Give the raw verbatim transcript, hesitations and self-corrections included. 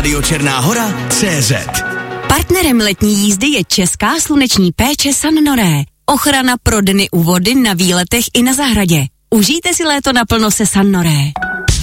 rádio Černá Hora tečka cé zet. Partnerem letní jízdy je česká sluneční péče San Noré. Ochrana pro dny u vody na výletech i na zahradě. Užijte si léto naplno se San Noré.